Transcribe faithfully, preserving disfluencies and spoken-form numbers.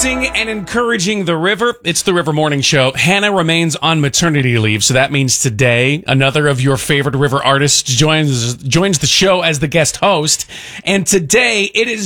uplifting and encouraging the river. It's the River Morning Show. Hannah remains on maternity leave, so that means today another of your favorite river artists joins joins the show as the guest host. And today it is